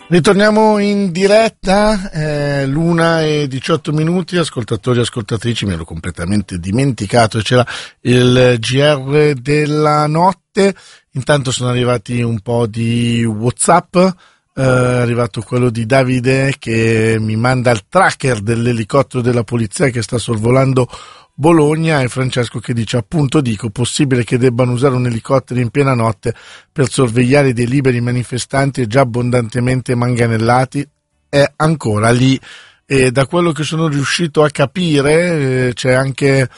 Ritorniamo in diretta, l'1:18, ascoltatori e ascoltatrici, mi ero completamente dimenticato, c'era il GR della notte. Intanto sono arrivati un po' di WhatsApp, è arrivato quello di Davide che mi manda il tracker dell'elicottero della polizia che sta sorvolando Bologna, e Francesco che dice: appunto dico, possibile che debbano usare un elicottero in piena notte per sorvegliare dei liberi manifestanti e già abbondantemente manganellati? È ancora lì, e da quello che sono riuscito a capire c'è anche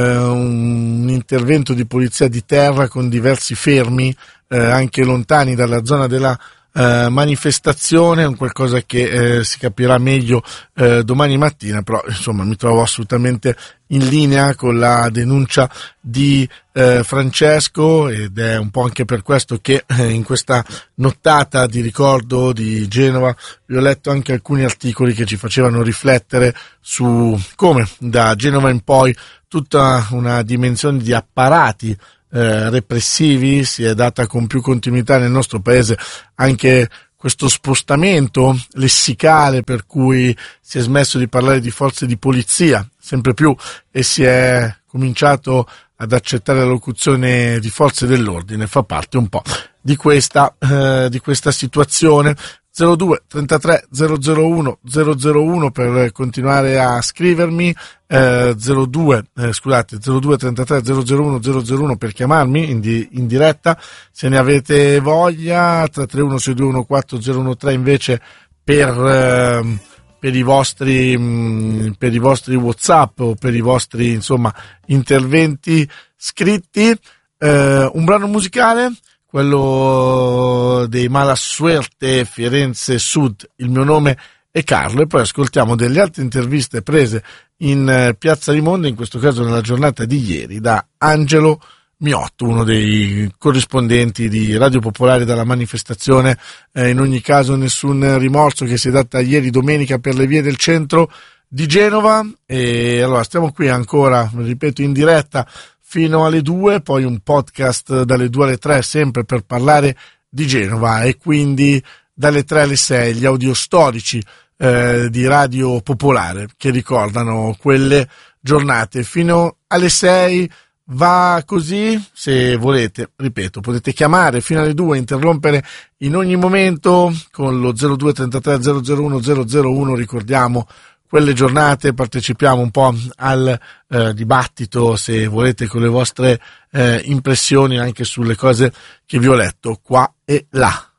un intervento di polizia di terra con diversi fermi anche lontani dalla zona della manifestazione, un qualcosa che si capirà meglio domani mattina, però insomma mi trovo assolutamente in linea con la denuncia di Francesco, ed è un po' anche per questo che in questa nottata di ricordo di Genova vi ho letto anche alcuni articoli che ci facevano riflettere su come da Genova in poi tutta una dimensione di apparati repressivi si è data con più continuità nel nostro paese, anche questo spostamento lessicale per cui si è smesso di parlare di forze di polizia sempre più e si è cominciato ad accettare la locuzione di forze dell'ordine. Fa parte un po' di questa situazione. 02 33 001 001 per continuare a scrivermi, 02 33 001 001 per chiamarmi in diretta se ne avete voglia, 331 621 4013 invece per i vostri WhatsApp o per i vostri insomma interventi scritti. Un brano musicale, quello dei Mala Suerte, Firenze Sud, il mio nome è Carlo, e poi ascoltiamo delle altre interviste prese in Piazza Rimonda, in questo caso nella giornata di ieri, da Angelo Miotto, uno dei corrispondenti di Radio Popolare dalla manifestazione. In ogni caso nessun rimorso, che si è data ieri domenica per le vie del centro di Genova. E allora stiamo qui ancora, ripeto, in diretta fino alle 2, poi un podcast dalle 2 alle 3 sempre per parlare di Genova, e quindi dalle 3 alle 6 gli audio storici di Radio Popolare che ricordano quelle giornate. Fino alle 6 va così, se volete, ripeto, potete chiamare fino alle 2, interrompere in ogni momento con lo 02 33 001 001, ricordiamo quelle giornate, partecipiamo un po' al dibattito, se volete, con le vostre impressioni anche sulle cose che vi ho letto qua e là.